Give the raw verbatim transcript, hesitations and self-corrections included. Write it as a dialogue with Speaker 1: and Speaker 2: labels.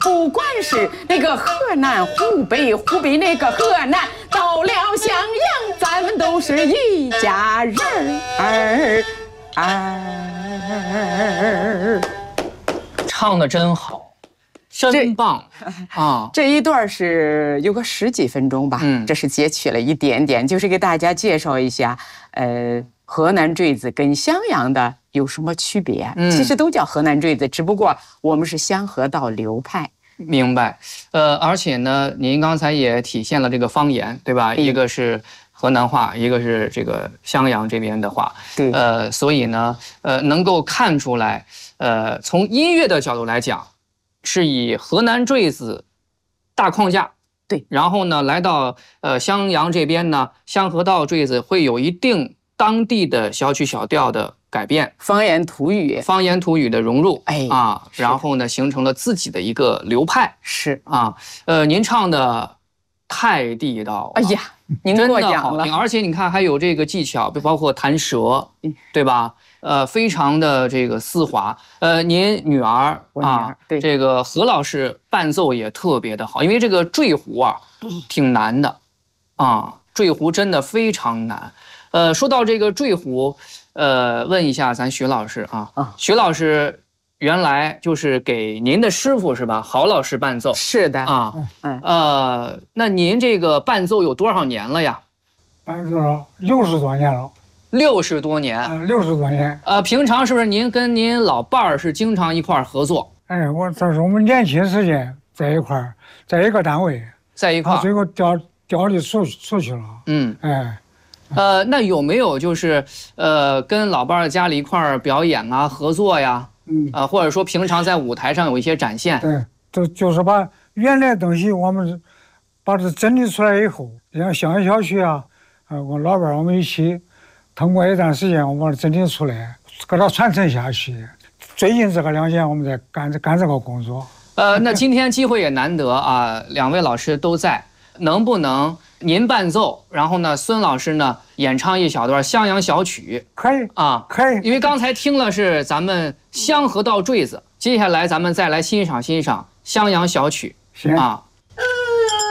Speaker 1: 不管是那个河南、湖北、湖北那个河南，到了襄阳，咱们都是一家人儿儿。
Speaker 2: 唱的真好，真棒啊！
Speaker 1: 这一段是有个十几分钟吧，嗯，这是截取了一点点，就是给大家介绍一下，呃，河南坠子跟襄阳的有什么区别？嗯，其实都叫河南坠子，只不过我们是香河道流派。
Speaker 2: 明白，呃，而且呢，您刚才也体现了这个方言，对吧？嗯、一个是河南话，一个是这个襄阳这边的话，
Speaker 1: 对，
Speaker 2: 呃，所以呢，呃，能够看出来，呃，从音乐的角度来讲，是以河南坠子大框架，
Speaker 1: 对，
Speaker 2: 然后呢，来到呃襄阳这边呢，香河道坠子会有一定当地的小曲小调的改变，
Speaker 1: 方言土语，
Speaker 2: 方言土语的融入，
Speaker 1: 哎
Speaker 2: 啊，然后呢，形成了自己的一个流派，
Speaker 1: 是
Speaker 2: 啊，呃，您唱的太地道了，
Speaker 1: 哎呀，您过奖了，
Speaker 2: 而且你看还有这个技巧，包括弹舌，对吧？呃，非常的这个丝滑。呃，您女儿啊，
Speaker 1: 对，
Speaker 2: 这个何老师伴奏也特别的好，因为这个坠胡啊，挺难的，啊，坠胡真的非常难。呃，说到这个坠胡，呃，问一下咱徐老师啊，啊徐老师原来就是给您的师傅是吧？郝老师伴奏。
Speaker 1: 是的
Speaker 2: 啊，嗯，呃，那您这个伴奏有多少年了呀？
Speaker 3: 伴奏六十多年了。
Speaker 2: 六十多年，
Speaker 3: 呃，六十多年。
Speaker 2: 呃，平常是不是您跟您老伴儿是经常一块儿合作？
Speaker 3: 哎，我这是我们年轻时间在一块儿，在一个单位，
Speaker 2: 在一块儿。
Speaker 3: 最后调调离出出去了。
Speaker 2: 嗯，
Speaker 3: 哎，
Speaker 2: 呃，那有没有就是呃跟老伴儿家里一块儿表演啊、合作呀？嗯，啊、呃，或者说平常在舞台上有一些展现？
Speaker 3: 对，就就是把原来的东西我们把它整理出来以后，像襄阳小曲啊，呃，我老伴儿我们一起。通过一段时间，我们把它整理出来，给它传承下去。最近这个两年，我们在干干这个工作。
Speaker 2: 呃，那今天机会也难得啊，两位老师都在，能不能您伴奏，然后呢，孙老师呢演唱一小段襄阳小曲？
Speaker 3: 可以
Speaker 2: 啊，
Speaker 3: 可以。
Speaker 2: 因为刚才听了是咱们香河道坠子，接下来咱们再来欣赏欣赏襄阳小曲。
Speaker 3: 行
Speaker 2: 啊。